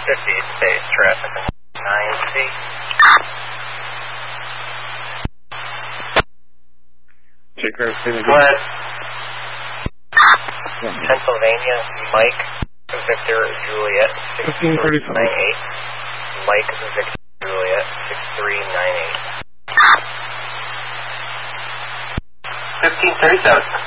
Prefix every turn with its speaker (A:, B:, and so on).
A: space traffic 9C.
B: Check our city.
A: Go ahead. Pennsylvania, Mike Victor Juliet 6398. Mike Victor Juliet 6398. 1537.